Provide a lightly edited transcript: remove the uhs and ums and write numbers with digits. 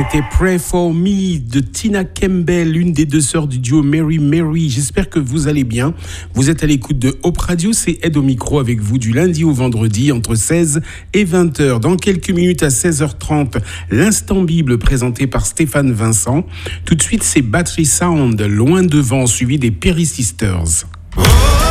C'était Pray For Me de Tina Campbell, l'une des deux sœurs du duo Mary Mary. J'espère que vous allez bien. Vous êtes à l'écoute de Hope Radio, c'est Ed au micro avec vous du lundi au vendredi entre 16 et 20h. Dans quelques minutes à 16h30, l'instant Bible présenté par Stéphane Vincent. Tout de suite, c'est Battery Sound, loin devant, suivi des Perry Sisters.